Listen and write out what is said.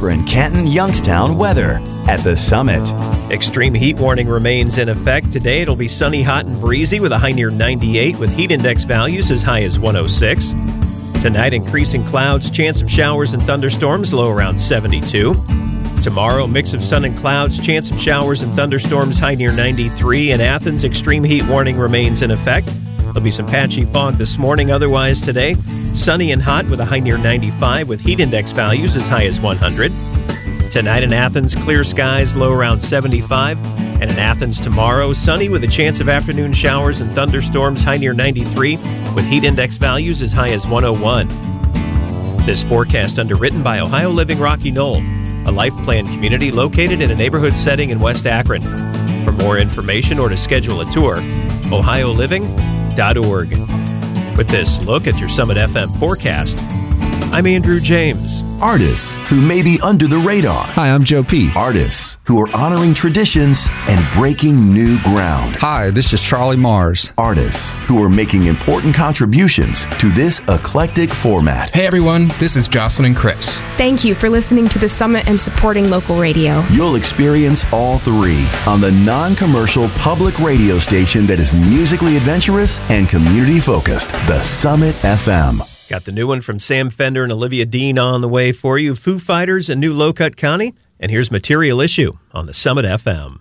Akron, Canton, Youngstown weather at the Summit. Extreme heat warning remains in effect today. It'll be sunny, hot, and breezy with a high near 98 with heat index values as high as 106. Tonight, increasing clouds, chance of showers and thunderstorms, low around 72. Tomorrow, mix of sun and clouds, chance of showers and thunderstorms, high near 93. In Athens, extreme heat warning remains in effect. There'll be some patchy fog this morning. Otherwise today, sunny and hot with a high near 95 with heat index values as high as 100. Tonight in Athens, clear skies, low around 75. And in Athens tomorrow, sunny with a chance of afternoon showers and thunderstorms, high near 93 with heat index values as high as 101. This forecast underwritten by Ohio Living Rocky Knoll, a life plan community located in a neighborhood setting in West Akron. For more information or to schedule a tour, ohioliving.org. With this look at your Summit FM forecast, I'm Andrew James. Artists who may be under the radar. Hi, I'm Joe P. Artists who are honoring traditions and breaking new ground. Hi, this is Charlie Mars. Artists who are making important contributions to this eclectic format. Hey everyone, this is Jocelyn and Chris. Thank you for listening to the Summit and supporting local radio. You'll experience all three on the non-commercial public radio station that is musically adventurous and community-focused, the Summit FM. Got the new one from Sam Fender and Olivia Dean on the way for you. Foo Fighters and New Low Cut County. And here's Material Issue on the Summit FM.